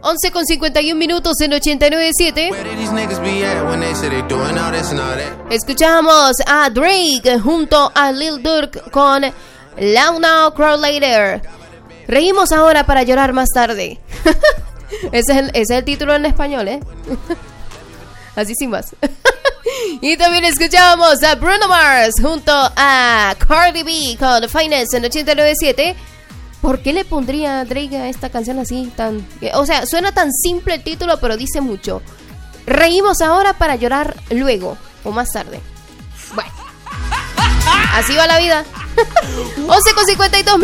11:51 en 89.7. Escuchamos a Drake junto a Lil Durk con Loud Now, Crawl Later. Reímos ahora para llorar más tarde. Ese es el título en español, ¿eh? Así sin más. Y también escuchamos a Bruno Mars junto a Cardi B con Finance en 89.7. ¿Por qué le pondría Drake a esta canción así tan... O sea, suena tan simple el título, pero dice mucho. Reímos ahora para llorar luego o más tarde. Bueno, así va la vida. 11:52